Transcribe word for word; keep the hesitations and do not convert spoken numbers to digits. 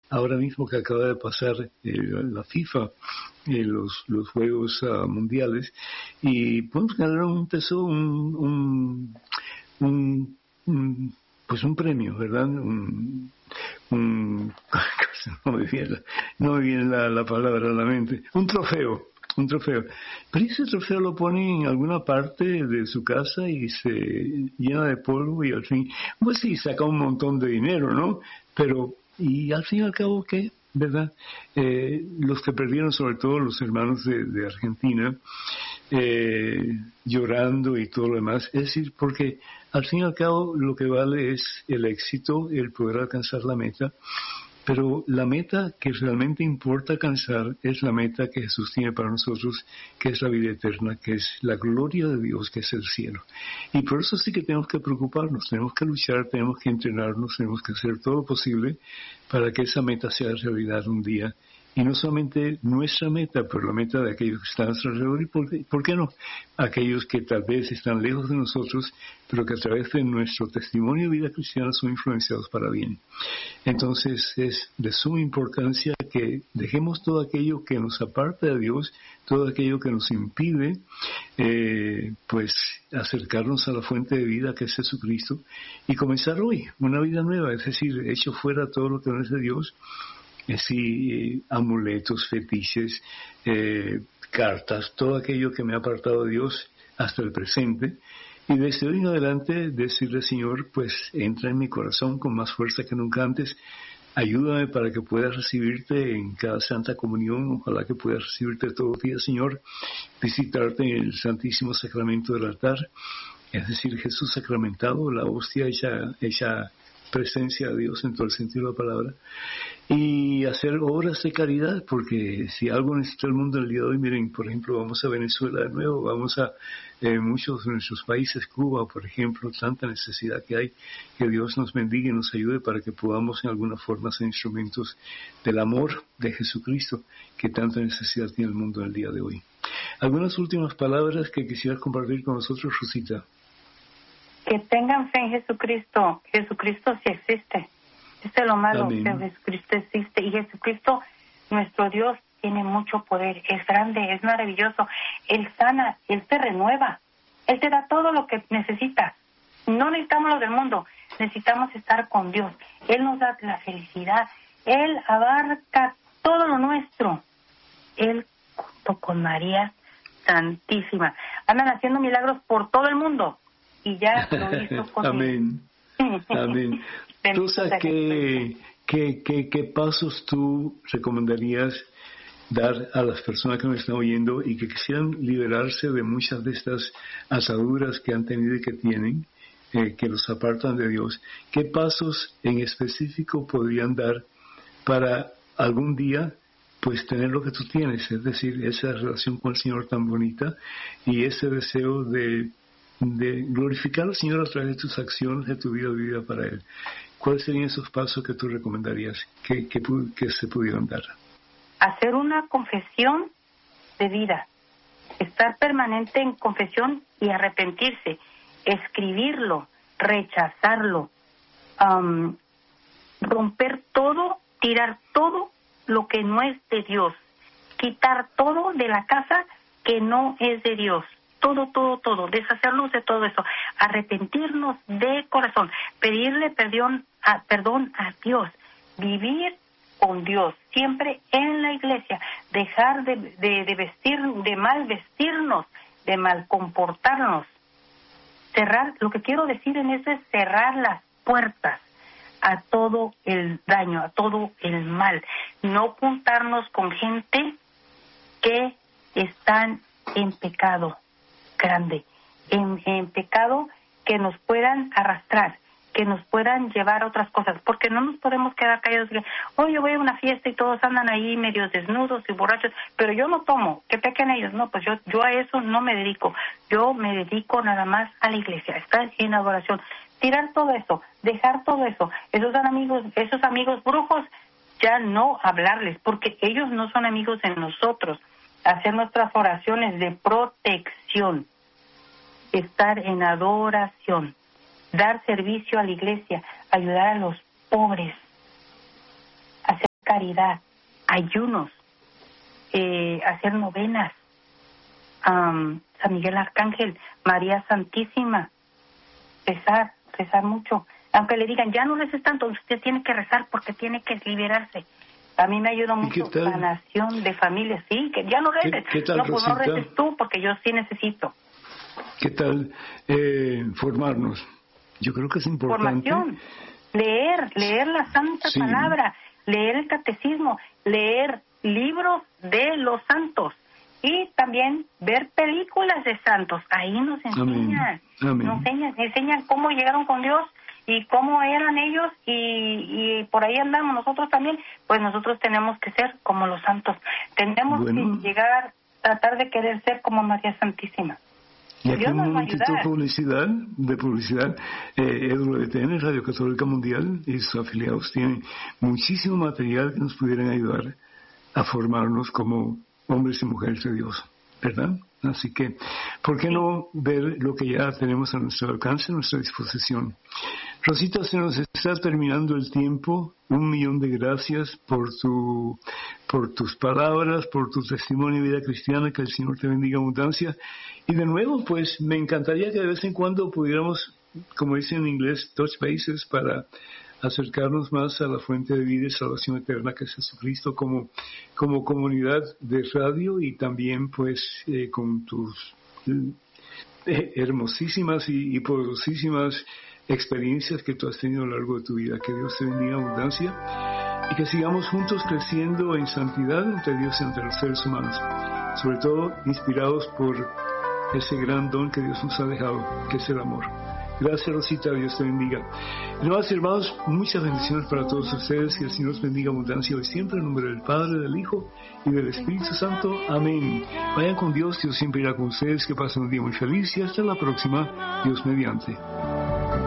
ahora mismo que acaba de pasar eh, la FIFA, eh, los, los Juegos uh, Mundiales, y podemos ganar un tesoro, un, un, un, un pues un premio, ¿verdad? Un, un, no me viene, no me viene la, la palabra a la mente, un trofeo, un trofeo. Pero ese trofeo lo pone en alguna parte de su casa y se llena de polvo y al fin, pues sí, saca un montón de dinero, ¿no? Pero, y al fin y al cabo, ¿qué? ¿Verdad? Eh, los que perdieron, sobre todo los hermanos de, de Argentina, eh, llorando y todo lo demás, es decir, porque al fin y al cabo lo que vale es el éxito, el poder alcanzar la meta, pero la meta que realmente importa alcanzar es la meta que Jesús tiene para nosotros, que es la vida eterna, que es la gloria de Dios, que es el cielo. Y por eso sí que tenemos que preocuparnos, tenemos que luchar, tenemos que entrenarnos, tenemos que hacer todo lo posible para que esa meta sea realidad un día. Y no solamente nuestra meta, pero la meta de aquellos que están a nuestro alrededor, y por qué, por qué no, aquellos que tal vez están lejos de nosotros, pero que a través de nuestro testimonio de vida cristiana son influenciados para bien. Entonces es de suma importancia que dejemos todo aquello que nos aparta de Dios, todo aquello que nos impide eh, pues acercarnos a la fuente de vida que es Jesucristo, y comenzar hoy una vida nueva, es decir, hecho fuera todo lo que no es de Dios. Sí, amuletos, fetiches, eh, cartas, todo aquello que me ha apartado de Dios hasta el presente, y desde hoy en adelante decirle, Señor, pues entra en mi corazón con más fuerza que nunca antes, ayúdame para que pueda recibirte en cada Santa Comunión, ojalá que pueda recibirte todos los días, Señor, visitarte en el Santísimo Sacramento del altar, es decir, Jesús sacramentado, la hostia hecha, hecha presencia de Dios en todo el sentido de la palabra, y hacer obras de caridad, porque si algo necesita el mundo el día de hoy, miren, por ejemplo, vamos a Venezuela de nuevo, vamos a eh, muchos de nuestros países, Cuba, por ejemplo, tanta necesidad que hay, que Dios nos bendiga y nos ayude para que podamos en alguna forma ser instrumentos del amor de Jesucristo, que tanta necesidad tiene el mundo el día de hoy. Algunas últimas palabras que quisieras compartir con nosotros, Rosita. Que tengan fe en Jesucristo. Jesucristo sí existe. Este es lo malo, Amén. Que Jesucristo existe. Y Jesucristo, nuestro Dios, tiene mucho poder. Es grande, es maravilloso. Él sana, Él te renueva. Él te da todo lo que necesitas. No necesitamos lo del mundo. Necesitamos estar con Dios. Él nos da la felicidad. Él abarca todo lo nuestro. Él, junto con María Santísima, andan haciendo milagros por todo el mundo. Y ya lo hizo conmigo. Amén. Amén. Rosa, ¿qué, qué, qué, ¿qué pasos tú recomendarías dar a las personas que nos están oyendo y que quisieran liberarse de muchas de estas ataduras que han tenido y que tienen, eh, que los apartan de Dios? ¿Qué pasos en específico podrían dar para algún día pues tener lo que tú tienes? Es decir, esa relación con el Señor tan bonita y ese deseo de de glorificar al Señor a través de tus acciones, de tu vida vivida para Él. ¿Cuáles serían esos pasos que tú recomendarías que, que, que se pudieran dar? Hacer una confesión de vida, estar permanente en confesión y arrepentirse, escribirlo, rechazarlo, um, romper todo, tirar todo lo que no es de Dios, quitar todo de la casa que no es de Dios. Todo, todo, todo, deshacernos de todo eso, arrepentirnos de corazón, pedirle perdón a, perdón a Dios, vivir con Dios, siempre en la iglesia, dejar de, de, de vestir, de mal vestirnos, de mal comportarnos, cerrar, lo que quiero decir en eso es cerrar las puertas a todo el daño, a todo el mal, no juntarnos con gente que están en pecado grande, en, en pecado que nos puedan arrastrar, que nos puedan llevar a otras cosas, porque no nos podemos quedar callados. Oh, yo voy a una fiesta y todos andan ahí medios desnudos y borrachos, pero yo no tomo, que pequen ellos. No, pues yo, yo a eso no me dedico, yo me dedico nada más a la iglesia, estar en adoración, tirar todo eso, dejar todo eso, esos amigos, esos amigos brujos, ya no hablarles, porque ellos no son amigos de nosotros. Hacer nuestras oraciones de protección, estar en adoración, dar servicio a la iglesia, ayudar a los pobres, hacer caridad, ayunos, eh, hacer novenas, um, San Miguel Arcángel, María Santísima, rezar, rezar mucho. Aunque le digan, ya no reces tanto, usted tiene que rezar porque tiene que liberarse. A mí me ayuda mucho la sanación de familias, sí, que ya no reces. ¿Qué, qué tal, no, pues Rosita? no reces tú porque yo sí necesito. ¿Qué tal eh, formarnos? Yo creo que es importante. Formación, leer, leer la Santa sí. Palabra, leer el Catecismo, leer libros de los santos y también ver películas de santos. Ahí nos enseñan, Amén. Amén. nos enseñan, enseñan cómo llegaron con Dios y cómo eran ellos y, y por ahí andamos nosotros también. Pues nosotros tenemos que ser como los santos. Tenemos bueno. que llegar, tratar de querer ser como María Santísima. Y aquí un momentito de publicidad, de publicidad, eh, E W T N, Radio Católica Mundial y sus afiliados tienen muchísimo material que nos pudieran ayudar a formarnos como hombres y mujeres de Dios, ¿verdad? Así que, ¿por qué no ver lo que ya tenemos a nuestro alcance, a nuestra disposición? Rosita, se nos está terminando el tiempo. Un millón de gracias por tu, por tus palabras, por tu testimonio de vida cristiana. Que el Señor te bendiga en abundancia. Y de nuevo, pues, me encantaría que de vez en cuando pudiéramos, como dicen en inglés, touch bases para acercarnos más a la fuente de vida y salvación eterna que es Jesucristo como, como comunidad de radio y también pues eh, con tus eh, hermosísimas y, y poderosísimas experiencias que tú has tenido a lo largo de tu vida. Que Dios te bendiga en abundancia y que sigamos juntos creciendo en santidad entre Dios y entre los seres humanos, sobre todo inspirados por ese gran don que Dios nos ha dejado, que es el amor. Gracias, Rosita, Dios te bendiga. Hermanos y hermanos, muchas bendiciones para todos ustedes, que el Señor os bendiga abundancia hoy siempre, en nombre del Padre, del Hijo y del Espíritu Santo. Amén. Vayan con Dios, Dios siempre irá con ustedes, que pasen un día muy feliz y hasta la próxima, Dios mediante.